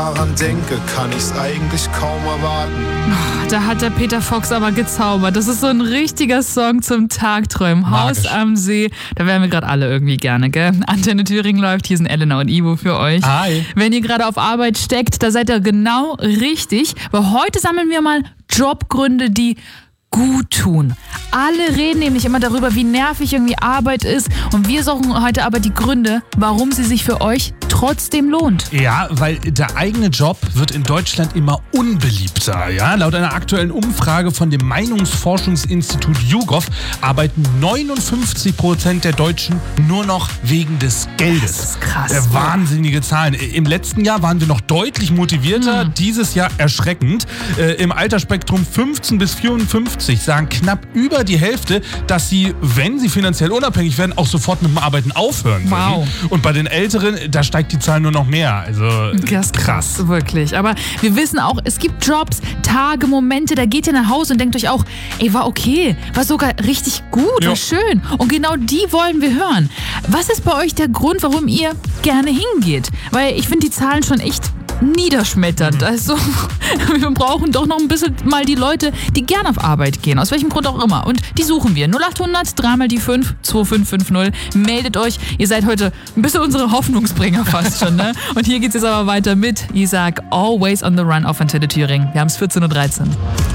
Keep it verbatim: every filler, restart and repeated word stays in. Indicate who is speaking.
Speaker 1: daran denke, kann ich's eigentlich kaum erwarten.
Speaker 2: Da hat der Peter Fox aber gezaubert. Das ist so ein richtiger Song zum Tagträumen. Haus am See, da wären wir gerade alle irgendwie gerne, gell? Antenne Thüringen läuft, hier sind Elena und Ivo für euch.
Speaker 3: Hi.
Speaker 2: Wenn ihr gerade auf Arbeit steckt, da seid ihr genau richtig, weil heute sammeln wir mal Jobgründe, die gut tun. Alle reden nämlich immer darüber, wie nervig irgendwie Arbeit ist, und wir suchen heute aber die Gründe, warum sie sich für euch trotzdem lohnt.
Speaker 3: Ja, weil der eigene Job wird in Deutschland immer unbeliebter. Ja? Laut einer aktuellen Umfrage von dem Meinungsforschungsinstitut YouGov arbeiten neunundfünfzig Prozent der Deutschen nur noch wegen des Geldes.
Speaker 2: Das ist krass.
Speaker 3: Äh, wahnsinnige Zahlen. Im letzten Jahr waren wir noch deutlich motivierter, hm. dieses Jahr erschreckend. Äh, Im Altersspektrum fünfzehn bis vierundfünfzig sagen knapp über die Hälfte, dass sie, wenn sie finanziell unabhängig werden, auch sofort mit dem Arbeiten aufhören würden.
Speaker 2: Wow.
Speaker 3: Und bei den Älteren, da steigt die Zahl nur noch mehr. Also
Speaker 2: das ist krass. Wirklich. Aber wir wissen auch, es gibt Jobs, Tage, Momente, da geht ihr nach Hause und denkt euch auch, ey, war okay, war sogar richtig gut,
Speaker 3: ja.
Speaker 2: war schön. Und genau die wollen wir hören. Was ist bei euch der Grund, warum ihr gerne hingeht? Weil ich finde die Zahlen schon echt niederschmetternd.
Speaker 3: Mhm.
Speaker 2: Also wir brauchen doch noch ein bisschen mal die Leute, die gerne auf Arbeit gehen, aus welchem Grund auch immer. Und die suchen wir. null acht hundert, dreimal die fünf, zwei fünf fünf null. Meldet euch. Ihr seid heute ein bisschen unsere Hoffnungsbringer fast schon, ne? Und hier geht's jetzt aber weiter mit Isaac, Always on the Run auf Antenne Thüringen. Wir haben es vierzehn Uhr dreizehn.